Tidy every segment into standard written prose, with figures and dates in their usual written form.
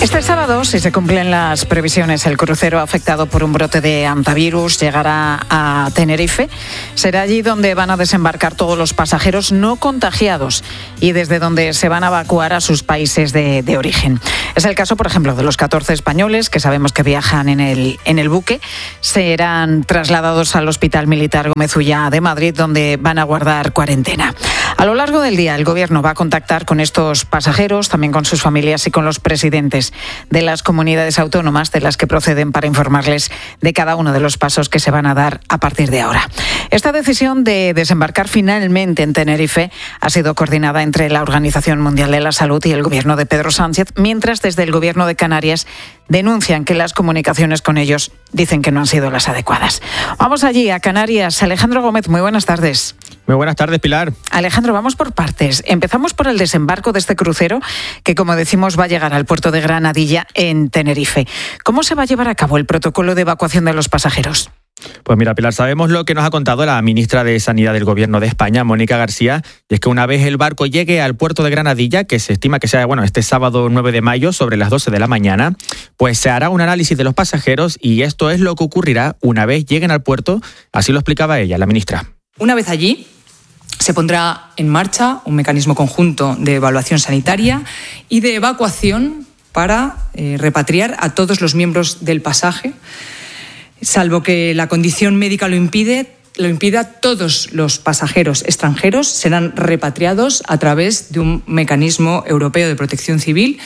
Este sábado, si se cumplen las previsiones, el crucero afectado por un brote de hantavirus llegará a Tenerife. Será allí donde van a desembarcar todos los pasajeros no contagiados y desde donde se van a evacuar a sus países de origen. Es el caso, por ejemplo, de los 14 españoles que sabemos que viajan en el buque. Serán trasladados al Hospital Militar Gómez Ullá de Madrid, donde van a guardar cuarentena. A lo largo del día, el Gobierno va a contactar con estos pasajeros, también con sus familias y con los presidentes de las comunidades autónomas de las que proceden para informarles de cada uno de los pasos que se van a dar a partir de ahora. Esta decisión de desembarcar finalmente en Tenerife ha sido coordinada entre la Organización Mundial de la Salud y el Gobierno de Pedro Sánchez, mientras desde el Gobierno de Canarias denuncian que las comunicaciones con ellos dicen que no han sido las adecuadas. Vamos allí, a Canarias. Alejandro Gómez, muy buenas tardes. Muy buenas tardes, Pilar. Alejandro, vamos por partes. Empezamos por el desembarco de este crucero que, como decimos, va a llegar al puerto de Granadilla en Tenerife. ¿Cómo se va a llevar a cabo el protocolo de evacuación de los pasajeros? Pues mira, Pilar, sabemos lo que nos ha contado la ministra de Sanidad del Gobierno de España, Mónica García, y es que una vez el barco llegue al puerto de Granadilla, que se estima que sea este sábado 9 de mayo sobre las 12 de la mañana, pues se hará un análisis de los pasajeros y esto es lo que ocurrirá una vez lleguen al puerto, así lo explicaba ella, la ministra. Una vez allí, se pondrá en marcha un mecanismo conjunto de evaluación sanitaria y de evacuación para repatriar a todos los miembros del pasaje. Salvo que la condición médica lo impida, todos los pasajeros extranjeros serán repatriados a través de un mecanismo europeo de protección civil.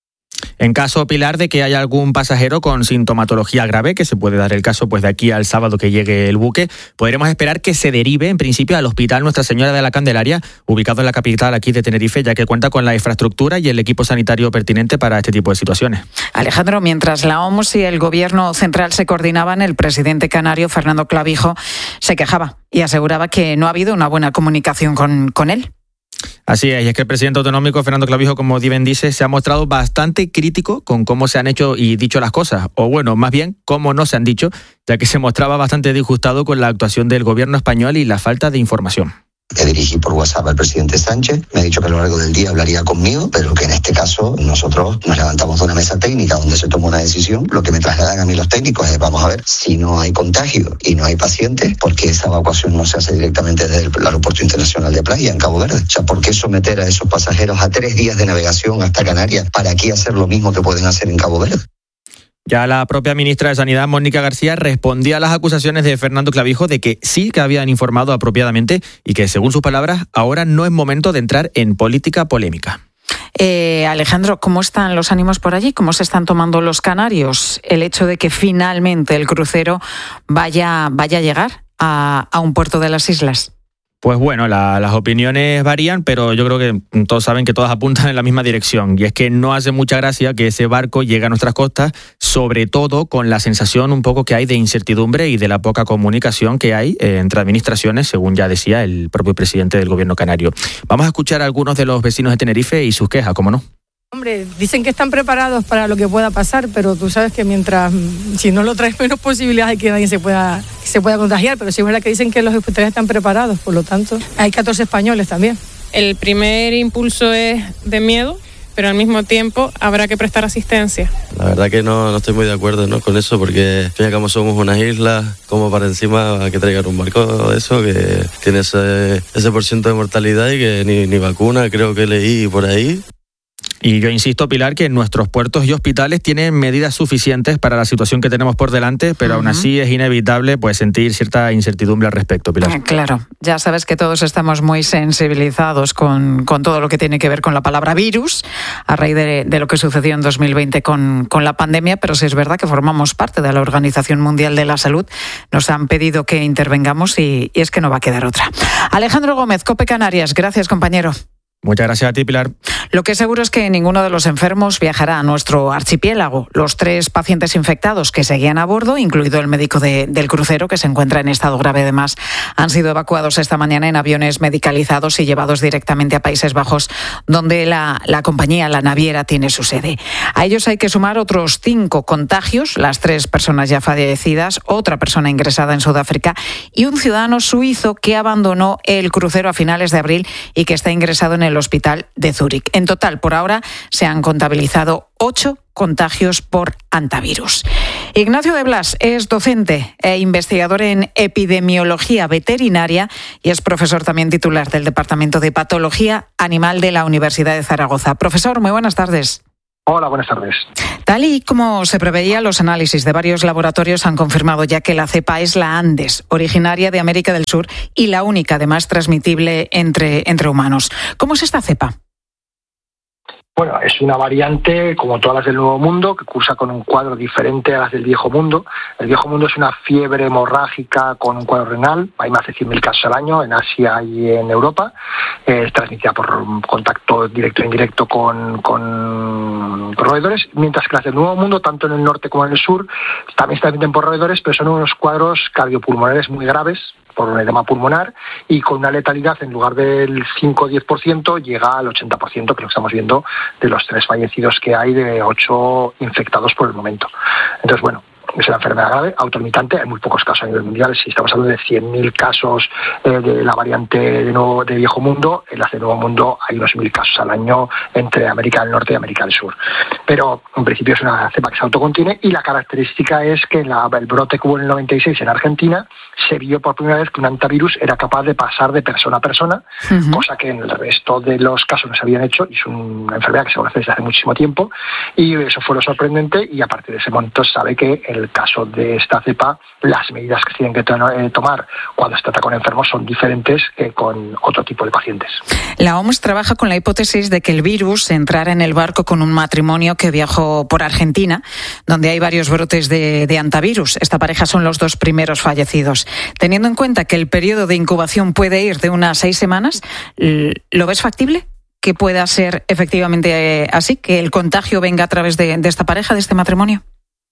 En caso, Pilar, de que haya algún pasajero con sintomatología grave, que se puede dar el caso pues de aquí al sábado que llegue el buque, podremos esperar que se derive en principio al Hospital Nuestra Señora de la Candelaria, ubicado en la capital aquí de Tenerife, ya que cuenta con la infraestructura y el equipo sanitario pertinente para este tipo de situaciones. Alejandro, mientras la OMS y el Gobierno central se coordinaban, el presidente canario, Fernando Clavijo, se quejaba y aseguraba que no ha habido una buena comunicación con él. Así es, y es que el presidente autonómico, Fernando Clavijo, como bien dice, se ha mostrado bastante crítico con cómo se han hecho y dicho las cosas, o bueno, más bien, cómo no se han dicho, ya que se mostraba bastante disgustado con la actuación del gobierno español y la falta de información. Me dirigí por WhatsApp al presidente Sánchez, me ha dicho que a lo largo del día hablaría conmigo, pero que en este caso nosotros nos levantamos de una mesa técnica donde se toma una decisión. Lo que me trasladan a mí los técnicos es, vamos a ver, si no hay contagio y no hay pacientes, ¿por qué esa evacuación no se hace directamente desde el Aeropuerto Internacional de Playa, en Cabo Verde? O sea, ¿por qué someter a esos pasajeros a 3 días de navegación hasta Canarias para aquí hacer lo mismo que pueden hacer en Cabo Verde? Ya la propia ministra de Sanidad, Mónica García, respondía a las acusaciones de Fernando Clavijo de que sí que habían informado apropiadamente y que, según sus palabras, ahora no es momento de entrar en política polémica. Alejandro, ¿cómo están los ánimos por allí? ¿Cómo se están tomando los canarios el hecho de que finalmente el crucero vaya a llegar a un puerto de las islas? Pues bueno, las opiniones varían, pero yo creo que todos saben que todas apuntan en la misma dirección. Y es que no hace mucha gracia que ese barco llegue a nuestras costas, sobre todo con la sensación un poco que hay de incertidumbre y de la poca comunicación que hay entre administraciones, según ya decía el propio presidente del gobierno canario. Vamos a escuchar a algunos de los vecinos de Tenerife y sus quejas, ¿cómo no? Hombre, dicen que están preparados para lo que pueda pasar, pero tú sabes que si no lo traes, menos posibilidades de que nadie se pueda contagiar, pero sí es verdad que dicen que los hospitales están preparados, por lo tanto, hay 14 españoles también. El primer impulso es de miedo, pero al mismo tiempo habrá que prestar asistencia. La verdad que no estoy muy de acuerdo, ¿no?, con eso, porque al fin y al cabo somos una isla, como para encima que traigan un barco de eso, que tiene ese % de mortalidad y que ni vacuna, creo que leí por ahí. Y yo insisto, Pilar, que nuestros puertos y hospitales tienen medidas suficientes para la situación que tenemos por delante, pero aún así es inevitable sentir cierta incertidumbre al respecto, Pilar. Claro, ya sabes que todos estamos muy sensibilizados con todo lo que tiene que ver con la palabra virus, a raíz de lo que sucedió en 2020 con la pandemia, pero sí es verdad que formamos parte de la Organización Mundial de la Salud. Nos han pedido que intervengamos y es que no va a quedar otra. Alejandro Gómez, COPE Canarias, gracias, compañero. Muchas gracias a ti, Pilar. Lo que es seguro es que ninguno de los enfermos viajará a nuestro archipiélago. Los 3 pacientes infectados que seguían a bordo, incluido el médico del crucero, que se encuentra en estado grave además, han sido evacuados esta mañana en aviones medicalizados y llevados directamente a Países Bajos, donde la compañía, la naviera, tiene su sede. A ellos hay que sumar otros 5 contagios, las 3 personas ya fallecidas, otra persona ingresada en Sudáfrica y un ciudadano suizo que abandonó el crucero a finales de abril y que está ingresado en el el hospital de Zúrich. En total, por ahora, se han contabilizado 8 contagios por hantavirus. Ignacio de Blas es docente e investigador en epidemiología veterinaria y es profesor también titular del Departamento de Patología Animal de la Universidad de Zaragoza. Profesor, muy buenas tardes. Hola, buenas tardes. Tal y como se preveía, los análisis de varios laboratorios han confirmado ya que la cepa es la Andes, originaria de América del Sur y la única, además, transmitible entre humanos. ¿Cómo es esta cepa? Bueno, es una variante, como todas las del Nuevo Mundo, que cursa con un cuadro diferente a las del Viejo Mundo. El Viejo Mundo es una fiebre hemorrágica con un cuadro renal. Hay más de 100.000 casos al año en Asia y en Europa. Es transmitida por contacto directo e indirecto con roedores, mientras que las del Nuevo Mundo, tanto en el norte como en el sur, también se transmiten por roedores, pero son unos cuadros cardiopulmonares muy graves, por un edema pulmonar, y con una letalidad en lugar del 5 o 10% llega al 80%, que es lo que estamos viendo de los 3 fallecidos que hay de 8 infectados por el momento. Entonces, bueno, es una enfermedad grave, autolimitante, hay muy pocos casos a nivel mundial. Si estamos hablando de 100.000 casos de la variante de Viejo Mundo, en las de Nuevo Mundo hay unos 1.000 casos al año entre América del Norte y América del Sur. Pero en principio es una cepa que se autocontiene, y la característica es que el brote que hubo en el 96 en Argentina se vio por primera vez que un hantavirus era capaz de pasar de persona a persona, cosa que en el resto de los casos no se habían hecho, y es una enfermedad que se conoce desde hace muchísimo tiempo, y eso fue lo sorprendente, y a partir de ese momento se sabe que en el caso de esta cepa las medidas que se tienen que tomar cuando se trata con enfermos son diferentes que con otro tipo de pacientes. La OMS trabaja con la hipótesis de que el virus entrara en el barco con un matrimonio que viajó por Argentina, donde hay varios brotes de hantavirus. Esta pareja son los 2 primeros fallecidos. Teniendo en cuenta que el periodo de incubación puede ir de unas 6 semanas, ¿lo ves factible? ¿Que pueda ser efectivamente así? ¿Que el contagio venga a través de esta pareja, de este matrimonio?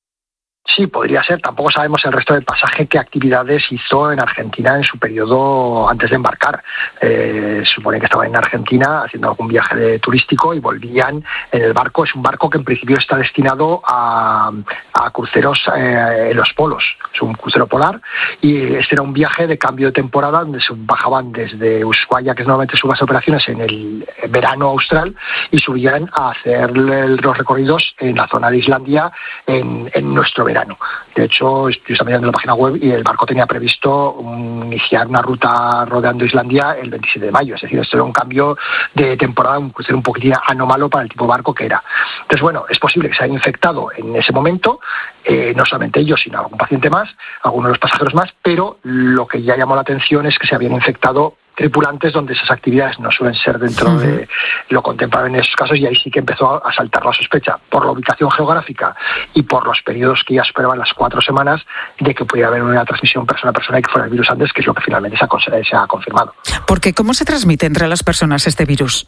Sí, podría ser. Tampoco sabemos el resto del pasaje qué actividades hizo en Argentina en su periodo antes de embarcar. Supone que estaban en Argentina haciendo algún viaje turístico y volvían en el barco. Es un barco que en principio está destinado a cruceros en los polos. Es un crucero polar, y este era un viaje de cambio de temporada donde se bajaban desde Ushuaia, que es normalmente su base de operaciones, en el verano austral, y subían a hacer los recorridos en la zona de Islandia en nuestro verano. De hecho, yo estaba mirando la página web y el barco tenía previsto iniciar una ruta rodeando Islandia el 27 de mayo. Es decir, esto era un cambio de temporada, un crucero un poquitín anómalo para el tipo de barco que era. Entonces, bueno, es posible que se hayan infectado en ese momento, no solamente ellos, sino algún paciente más, algunos de los pasajeros más, pero lo que ya llamó la atención es que se habían infectado tripulantes donde esas actividades no suelen ser dentro de lo contemplado en esos casos, y ahí sí que empezó a saltar la sospecha por la ubicación geográfica y por los periodos que ya superaban las 4 semanas de que pudiera haber una transmisión persona a persona y que fuera el virus Andes, que es lo que finalmente se ha confirmado. Porque ¿cómo se transmite entre las personas este virus?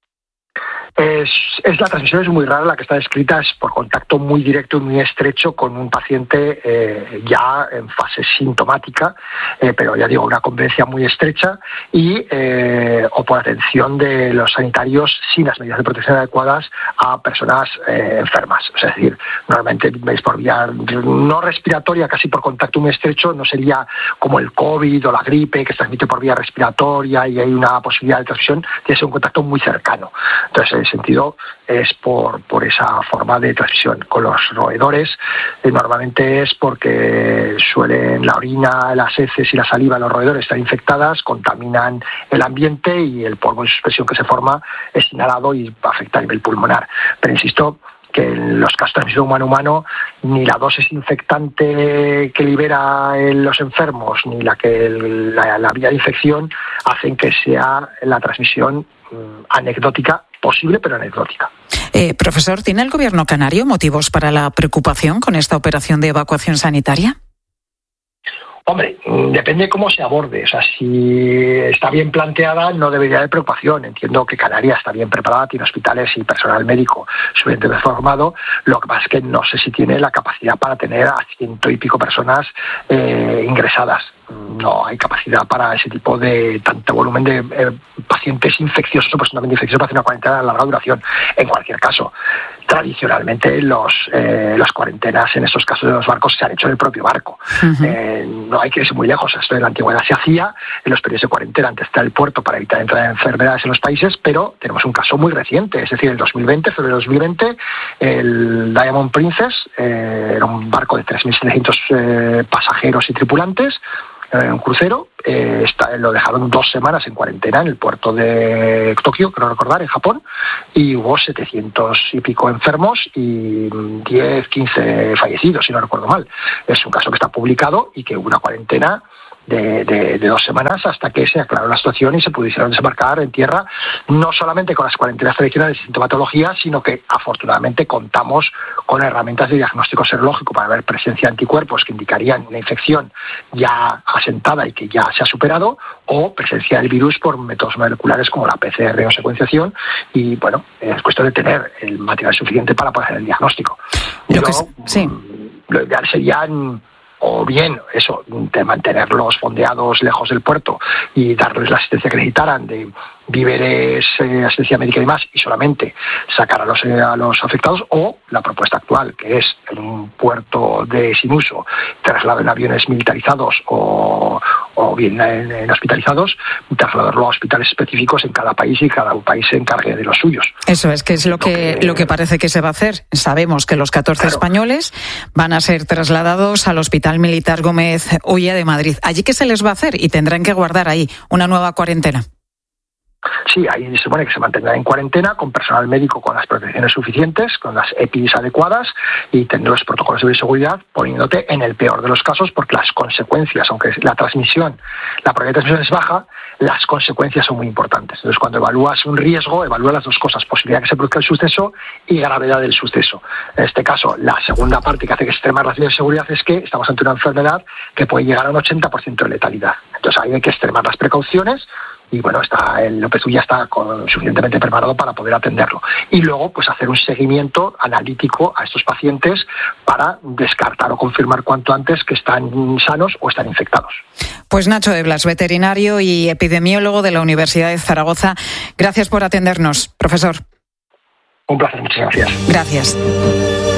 La transmisión es muy rara, la que está descrita es por contacto muy directo y muy estrecho con un paciente ya en fase sintomática, pero ya digo, una convivencia muy estrecha, y o por atención de los sanitarios sin las medidas de protección adecuadas a personas enfermas. Es decir, normalmente veis por vía no respiratoria, casi por contacto muy estrecho, no sería como el COVID o la gripe que se transmite por vía respiratoria y hay una posibilidad de transmisión, tiene que ser un contacto muy cercano. Entonces, sentido es por esa forma de transmisión. Con los roedores normalmente es porque suelen la orina, las heces y la saliva de los roedores estar infectadas, contaminan el ambiente y el polvo de suspensión que se forma es inhalado y afecta a nivel pulmonar. Pero insisto que en los casos de transmisión humano-humano ni la dosis infectante que libera los enfermos ni la vía de infección hacen que sea la transmisión anecdótica, posible pero anecdótica. Profesor, ¿tiene el gobierno canario motivos para la preocupación con esta operación de evacuación sanitaria? Hombre, depende cómo se aborde. O sea, si está bien planteada, no debería haber preocupación. Entiendo que Canarias está bien preparada, tiene hospitales y personal médico suficientemente formado. Lo que pasa es que no sé si tiene la capacidad para tener a 100 y pico personas ingresadas. no hay capacidad para ese tipo de tanto volumen de pacientes infecciosos o presuntamente infecciosos para hacer una cuarentena de larga duración. En cualquier caso, tradicionalmente las cuarentenas en estos casos de los barcos se han hecho en el propio barco. No hay que irse muy lejos. Esto en la antigüedad se hacía en los periodos de cuarentena antes del puerto para evitar entrada de enfermedades en los países, pero tenemos un caso muy reciente, es decir, en 2020, febrero de 2020, el Diamond Princess era un barco de 3.700 pasajeros y tripulantes, un crucero, lo dejaron 2 semanas en cuarentena en el puerto de Tokio, creo recordar, en Japón, y hubo 700 y pico enfermos y 10, 15 fallecidos, si no recuerdo mal. Es un caso que está publicado y que hubo una cuarentena de 2 semanas hasta que se aclaró la situación y se pudieron desembarcar en tierra, no solamente con las cuarentenas tradicionales de sintomatología, sino que afortunadamente contamos con herramientas de diagnóstico serológico para ver presencia de anticuerpos que indicarían una infección ya asentada y que ya se ha superado, o presencia del virus por métodos moleculares como la PCR o secuenciación, y bueno, es cuestión de tener el material suficiente para poder hacer el diagnóstico. Lo ideal serían o bien eso, de mantenerlos fondeados lejos del puerto y darles la asistencia que necesitaran de víveres, asistencia médica y demás, y solamente sacar a los afectados, o la propuesta actual, que es en un puerto sin uso, traslado en aviones militarizados o bien en hospitalizados, trasladarlo a hospitales específicos en cada país y cada país se encargue de los suyos. Eso es lo que parece que se va a hacer. Sabemos que los 14 españoles van a ser trasladados al Hospital Militar Gómez Ulla de Madrid. ¿Allí qué se les va a hacer? Y tendrán que guardar ahí una nueva cuarentena. Sí, ahí se supone que se mantendrá en cuarentena con personal médico con las protecciones suficientes, con las EPIs adecuadas y teniendo los protocolos de bioseguridad, poniéndote en el peor de los casos, porque las consecuencias, aunque la probabilidad de transmisión es baja, las consecuencias son muy importantes. Entonces, cuando evalúas un riesgo, evalúa las dos cosas: posibilidad de que se produzca el suceso y gravedad del suceso. En este caso, la segunda parte que hace que extremar las medidas de seguridad es que estamos ante una enfermedad que puede llegar a un 80% de letalidad. Entonces, ahí hay que extremar las precauciones. Y bueno, el López Ulla está suficientemente preparado para poder atenderlo. Y luego, pues hacer un seguimiento analítico a estos pacientes para descartar o confirmar cuanto antes que están sanos o están infectados. Pues Nacho de Blas, veterinario y epidemiólogo de la Universidad de Zaragoza. Gracias por atendernos, profesor. Un placer, muchas gracias. Gracias.